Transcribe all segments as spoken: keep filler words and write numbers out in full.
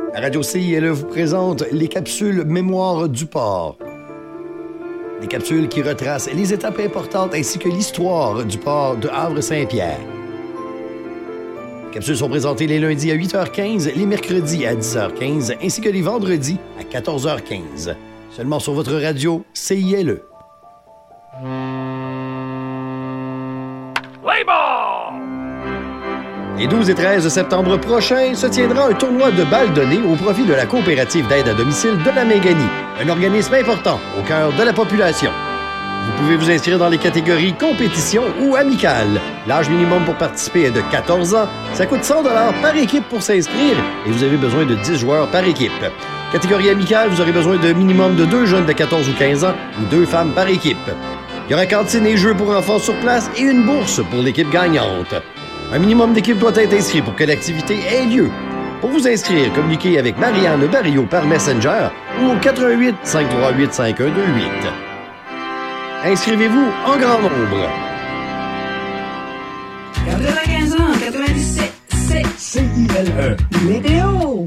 La radio C I L E vous présente les capsules Mémoire du port. Des capsules qui retracent les étapes importantes ainsi que l'histoire du port de Havre-Saint-Pierre. Les capsules sont présentées les lundis à huit heures quinze, les mercredis à dix heures quinze ainsi que les vendredis à quatorze heures quinze. Seulement sur votre radio C I L E. Les douze et treize septembre prochains se tiendra un tournoi de balles données au profit de la coopérative d'aide à domicile de la Méganie, un organisme important au cœur de la population. Vous pouvez vous inscrire dans les catégories compétition ou amicale. L'âge minimum pour participer est de quatorze ans. Ça coûte cent dollars par équipe pour s'inscrire et vous avez besoin de dix joueurs par équipe. Catégorie amicale, vous aurez besoin d'un minimum de deux jeunes de quatorze ou quinze ans ou deux femmes par équipe. Il y aura cantine et jeux pour enfants sur place et une bourse pour l'équipe gagnante. Un minimum d'équipe doit être inscrit pour que l'activité ait lieu. Pour vous inscrire, communiquez avec Marianne Barrio par Messenger ou au quatre un huit, cinq trois huit, cinq un deux huit. Inscrivez-vous en grand nombre. quatre-vingt-quinze ans, quatre-vingt-dix-sept, c'est C I L E. Météo!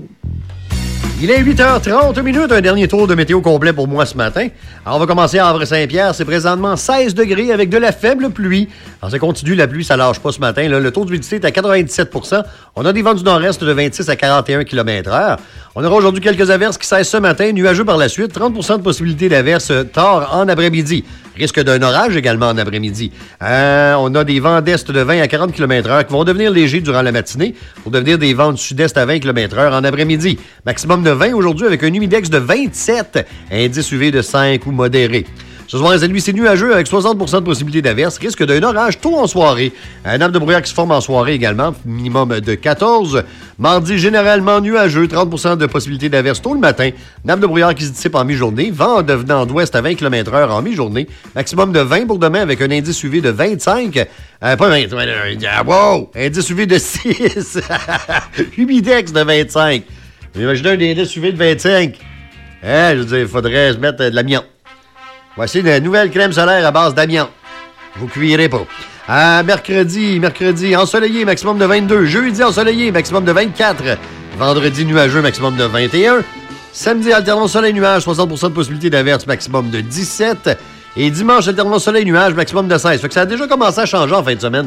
Il est huit heures trente minutes, un dernier tour de météo complet pour moi ce matin. Alors, on va commencer à Havre-Saint-Pierre. C'est présentement seize degrés avec de la faible pluie. Alors, ça continue, la pluie, ça lâche pas ce matin. Là. Le taux d'humidité est à quatre-vingt-dix-sept pour cent. On a des vents du nord-est de vingt-six à quarante et un kilomètres heure. On aura aujourd'hui quelques averses qui cessent ce matin, nuageux par la suite. trente pour cent de possibilité d'averses tard en après-midi. Risque d'un orage également en après-midi. Euh, on a des vents d'est de vingt à quarante kilomètres heure qui vont devenir légers durant la matinée pour devenir des vents du sud-est à vingt kilomètres heure en après-midi. Maximum de vingt aujourd'hui avec un humidex de vingt-sept, indice U V de cinq ou modéré. Ce soir, les nuit, c'est nuageux avec soixante pour cent de possibilité d'averse. Risque d'un orage tôt en soirée. Un nappe de brouillard qui se forme en soirée également, minimum de quatorze. Mardi, généralement nuageux, trente pour cent de possibilité d'averse tôt le matin. Nappe de brouillard qui se dissipe en mi-journée. Vent devenant d'ouest à vingt kilomètres heure en mi-journée. Maximum de vingt pour demain avec un indice U V de vingt-cinq. Euh, pas vingt, wow! Indice U V de six. Humidex de vingt-cinq. Imaginez un indice U V de vingt-cinq. Hein, je veux dire, il faudrait se mettre de l'amiante. Voici une nouvelle crème solaire à base d'amiante. Vous cuirez pas. À mercredi, mercredi, ensoleillé, maximum de vingt-deux. Jeudi, ensoleillé, maximum de vingt-quatre. Vendredi, nuageux, maximum de vingt et un. Samedi, alternant soleil-nuage, soixante pour cent de possibilité d'averse, maximum de dix-sept. Et dimanche, alternant soleil-nuage, maximum de seize. Fait que ça a déjà commencé à changer en fin de semaine.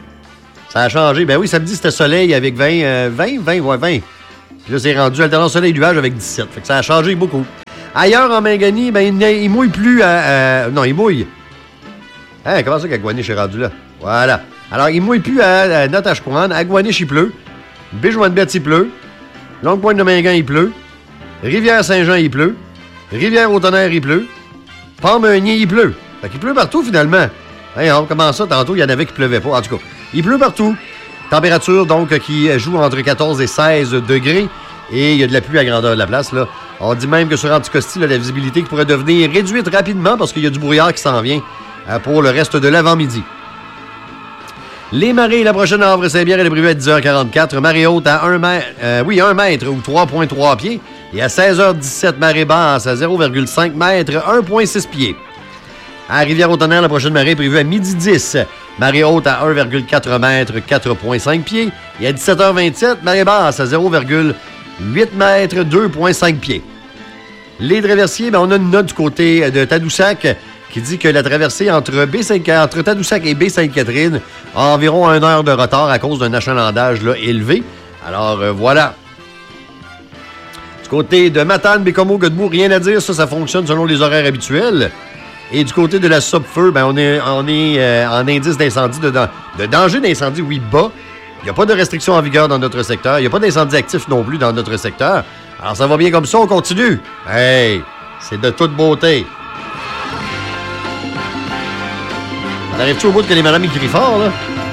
Ça a changé. Ben oui, samedi, c'était soleil avec vingt, euh, vingt, vingt, ouais, vingt. Puis là, c'est rendu alternant soleil-nuage avec dix-sept. Fait que ça a changé beaucoup. Ailleurs, en Méganie, ben, il, il mouille plus à... à non, il mouille. Hein, comment ça qu'Agouaniche est rendu là? Voilà. Alors, il mouille plus à, à Natashquan. Agouaniche, il pleut. Bijouen-de-Bête, il pleut. Longue-Pointe-de-Mingan, il pleut. Rivière-Saint-Jean, il pleut. Rivière-au-Tonnerre, il pleut. Port-Meunier, il pleut. Fait qu'il pleut partout, finalement. Hey, on commence ça. Tantôt, il y en avait qui pleuvaient pas. En tout cas, il pleut partout. Température, donc, qui joue entre quatorze et seize degrés. Et il y a de la pluie à grandeur de la place, là. On dit même que sur Anticosti, là, la visibilité qui pourrait devenir réduite rapidement parce qu'il y a du brouillard qui s'en vient euh, pour le reste de l'avant-midi. Les marées, la prochaine à Havre-Saint-Pierre, elle est prévue à dix heures quarante-quatre. Marée haute à un mètre, euh, oui, un mètre ou trois virgule trois pieds. Et à seize heures dix-sept, marée basse à zéro virgule cinq mètres, un virgule six pieds. À Rivière-au-Tonnerre, la prochaine marée est prévue à midi dix. Marée haute à un virgule quatre mètres, quatre virgule cinq pieds. Et à dix-sept heures vingt-sept, marée basse à zéro virgule huit mètres, deux virgule cinq pieds. Les traversiers, ben on a une note du côté de Tadoussac qui dit que la traversée entre, B cinq, entre Tadoussac et Baie-Sainte-Catherine a environ une heure de retard à cause d'un achalandage là, élevé. Alors, euh, voilà. Du côté de Matane, Bécomo, Godbout, rien à dire. Ça, ça fonctionne selon les horaires habituels. Et du côté de la Sopfeu, ben on est, on est euh, en indice d'incendie, de, de danger d'incendie, oui, bas. Il n'y a pas de restrictions en vigueur dans notre secteur. Il n'y a pas d'incendie actif non plus dans notre secteur. Alors, ça va bien comme ça, on continue. Hey, c'est de toute beauté. On arrive-tu au bout que les madames crient fort, là?